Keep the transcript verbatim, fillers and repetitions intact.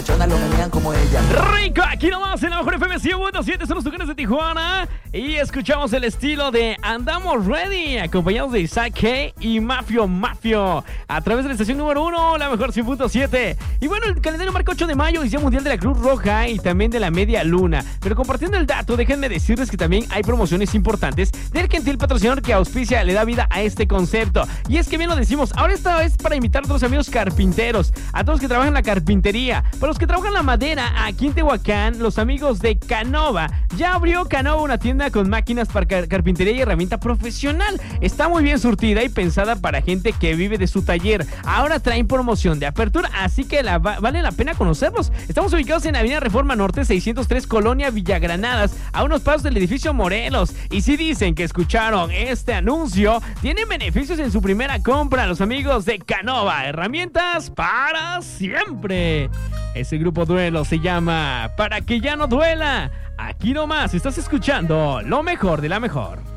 muchachonas lo menean como ella. Rico, aquí nomás en la mejor F M cien punto siete, son los Tucanes de Tijuana. Y escuchamos el estilo de Andamos Ready, acompañados de Isaac K y Mafio Mafio, a través de la estación número uno, la mejor cien punto siete. Y bueno, el calendario marca ocho de mayo, Día Mundial de la Cruz Roja y también de la Media Luna. Pero compartiendo el dato, déjenme decirles que también hay promociones importantes del gentil patrocinador que auspicia, le da vida a este concepto. Y es que bien lo decimos, ahora esta vez para invitar a todos los amigos carpinteros, a todos los que trabajan en la carpintería, para los que trabajan la madera aquí en Tehuacán, los amigos de Canova. Ya abrió Canova una tienda con máquinas para car- carpintería y herramienta profesional. Está muy bien surtida y pensada para gente que vive de su taller. Ahora traen promoción de apertura, así que la va- vale la pena conocerlos. Estamos ubicados en Avenida Reforma Norte seiscientos tres, Colonia Villagranadas, a unos pasos del edificio Morelos. Y si dicen que escucharon este anuncio, tienen beneficios en su primera compra. Los amigos de Canova, herramientas para siempre. Ese grupo duelo se llama Para que ya no duela. Aquí nomás estás escuchando lo mejor de la mejor.